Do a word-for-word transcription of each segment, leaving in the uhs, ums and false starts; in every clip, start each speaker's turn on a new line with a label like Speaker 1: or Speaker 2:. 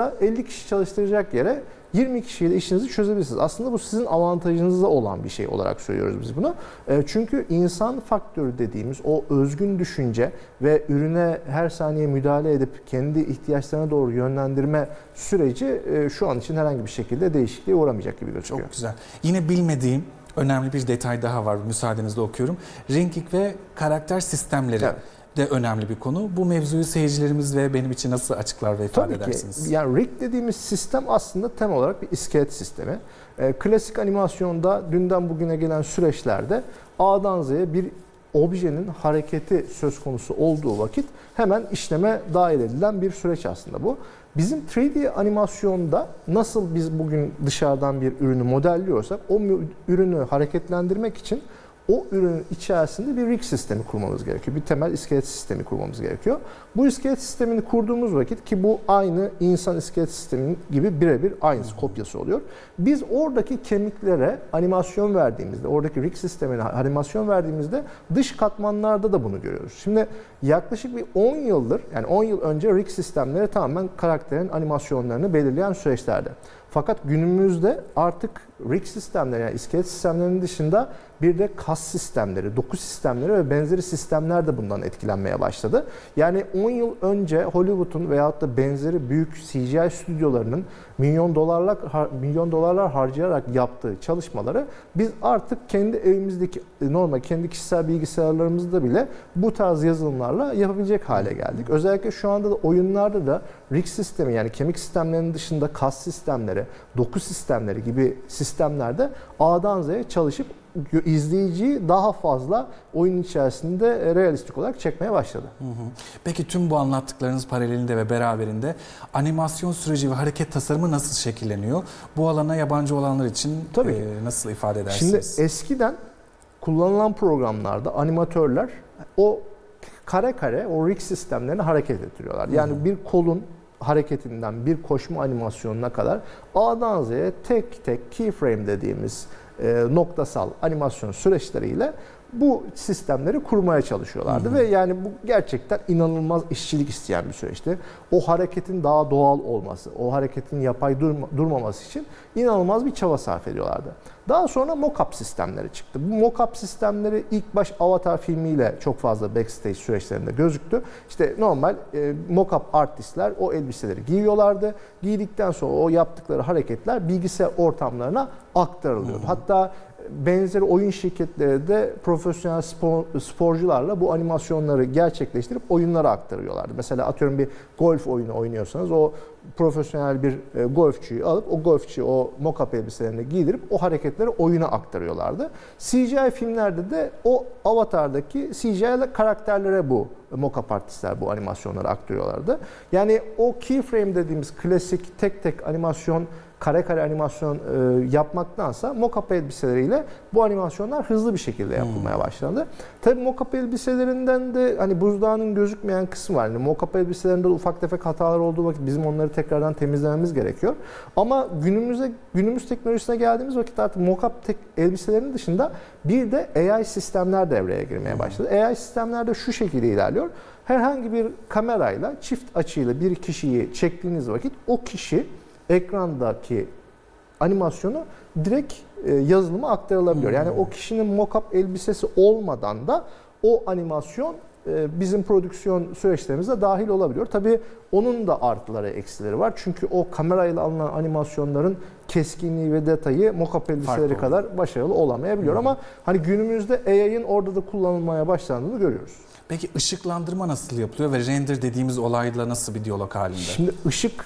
Speaker 1: Burada elli kişi çalıştıracak yere yirmi kişiyle işinizi çözebilirsiniz. Aslında bu sizin avantajınızda olan bir şey olarak söylüyoruz biz bunu. Çünkü insan faktörü dediğimiz o özgün düşünce ve ürüne her saniye müdahale edip kendi ihtiyaçlarına doğru yönlendirme süreci şu an için herhangi bir şekilde değişikliğe uğramayacak gibi gözüküyor.
Speaker 2: Çok güzel. Yine bilmediğim önemli bir detay daha var. Müsaadenizle okuyorum. Ranking ve karakter sistemleri. Evet. De önemli bir konu. Bu mevzuyu seyircilerimiz ve benim için nasıl açıklar ve ifade
Speaker 1: Tabii
Speaker 2: edersiniz?
Speaker 1: Ki, yani rig dediğimiz sistem aslında temel olarak bir iskelet sistemi. E, klasik animasyonda dünden bugüne gelen süreçlerde A'dan Z'ye bir objenin hareketi söz konusu olduğu vakit hemen işleme dahil edilen bir süreç aslında bu. Bizim üç D animasyonda nasıl biz bugün dışarıdan bir ürünü modelliyorsak o ürünü hareketlendirmek için o ürünün içerisinde bir rig sistemi kurmamız gerekiyor. Bir temel iskelet sistemi kurmamız gerekiyor. Bu iskelet sistemini kurduğumuz vakit ki bu aynı insan iskelet sistemi gibi birebir aynısı, kopyası oluyor. Biz oradaki kemiklere animasyon verdiğimizde, oradaki rig sistemine animasyon verdiğimizde dış katmanlarda da bunu görüyoruz. Şimdi yaklaşık bir on yıldır, yani on yıl önce rig sistemleri tamamen karakterin animasyonlarını belirleyen süreçlerde. Fakat günümüzde artık rig sistemleri, yani iskelet sistemlerinin dışında bir de kas sistemleri, doku sistemleri ve benzeri sistemler de bundan etkilenmeye başladı. Yani on yıl önce Hollywood'un veyahut da benzeri büyük C G I stüdyolarının milyon dolarlar milyon dolarlar harcayarak yaptığı çalışmaları biz artık kendi evimizdeki normal kendi kişisel bilgisayarlarımızda bile bu tarz yazılımlarla yapabilecek hale geldik. Özellikle şu anda da oyunlarda da rig sistemi, yani kemik sistemlerinin dışında kas sistemleri, doku sistemleri gibi sistemlerde A'dan Z'ye çalışıp izleyiciyi daha fazla oyun içerisinde realistik olarak çekmeye başladı.
Speaker 2: Hı hı. Peki tüm bu anlattıklarınız paralelinde ve beraberinde animasyon süreci ve hareket tasarımı nasıl şekilleniyor? Bu alana yabancı olanlar için
Speaker 1: Tabii.
Speaker 2: E, nasıl ifade edersiniz?
Speaker 1: Şimdi eskiden kullanılan programlarda animatörler o kare kare o rig sistemlerini hareket ettiriyorlar. Yani hı hı. bir kolun hareketinden bir koşma animasyonuna kadar A'dan Z'ye tek tek keyframe dediğimiz e, noktasal animasyon süreçleriyle bu sistemleri kurmaya çalışıyorlardı. Hı hı. Ve yani bu gerçekten inanılmaz işçilik isteyen bir süreçti. O hareketin daha doğal olması, o hareketin yapay durma, durmaması için inanılmaz bir çaba sarf ediyorlardı. Daha sonra mock-up sistemleri çıktı. Bu mock-up sistemleri ilk baş Avatar filmiyle çok fazla backstage süreçlerinde gözüktü. İşte normal e, mock-up artistler o elbiseleri giyiyorlardı. Giydikten sonra o yaptıkları hareketler bilgisayar ortamlarına aktarılıyordu. Hmm. Hatta benzeri oyun şirketleri de profesyonel spor, sporcularla bu animasyonları gerçekleştirip oyunlara aktarıyorlardı. Mesela atıyorum bir golf oyunu oynuyorsanız o profesyonel bir e, golfçüyü alıp o golfçüyü o mock-up elbiselerini giydirip o hareketleri oyuna aktarıyorlardı. C G I filmlerde de o Avatar'daki C G I karakterlere bu mock-up artistler bu animasyonları aktarıyorlardı. Yani o keyframe dediğimiz klasik tek tek animasyon, kare kare animasyon e, yapmaktansa mock-up elbiseleriyle bu animasyonlar hızlı bir şekilde yapılmaya başlandı. Tabii mock-up elbiselerinden de hani buzdağının gözükmeyen kısmı var. Yani mock-up elbiselerinde ufak tefek hatalar olduğu vakit bizim onları tekrardan temizlememiz gerekiyor. Ama günümüze günümüz teknolojisine geldiğimiz vakit artık mock-up elbiselerinin dışında bir de A I sistemler devreye girmeye başladı. A I sistemler de şu şekilde ilerliyor. Herhangi bir kamerayla çift açıyla bir kişiyi çektiğiniz vakit o kişi ekrandaki animasyonu direkt e, yazılıma aktarılabiliyor. Yani o kişinin mock-up elbisesi olmadan da o animasyon e, bizim prodüksiyon süreçlerimize dahil olabiliyor. Tabii onun da artıları, eksileri var. Çünkü o kamerayla alınan animasyonların keskinliği ve detayı mock-up elbiseleri Farklı kadar olur. başarılı olamayabiliyor. Hmm. Ama hani günümüzde A I'ın orada da kullanılmaya başlandığını görüyoruz.
Speaker 2: Peki ışıklandırma nasıl yapılıyor ve render dediğimiz olayla nasıl bir diyalog halinde?
Speaker 1: Şimdi ışık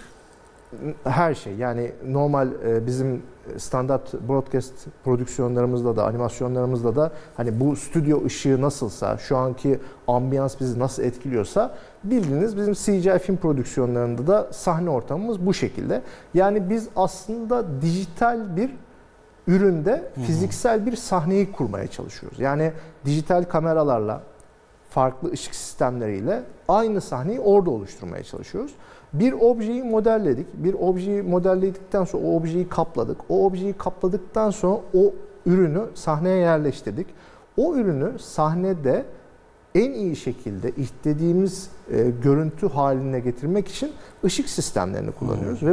Speaker 1: her şey, yani normal bizim standart broadcast prodüksiyonlarımızda da animasyonlarımızda da hani bu stüdyo ışığı nasılsa, şu anki ambiyans bizi nasıl etkiliyorsa bildiğiniz bizim C G I film prodüksiyonlarında da sahne ortamımız bu şekilde. Yani biz aslında dijital bir üründe fiziksel bir sahneyi kurmaya çalışıyoruz. Yani dijital kameralarla, farklı ışık sistemleriyle aynı sahneyi orada oluşturmaya çalışıyoruz. Bir objeyi modelledik. Bir objeyi modelledikten sonra o objeyi kapladık. O objeyi kapladıktan sonra o ürünü sahneye yerleştirdik. O ürünü sahnede en iyi şekilde istediğimiz e, görüntü haline getirmek için ışık sistemlerini kullanıyoruz. Hmm. Ve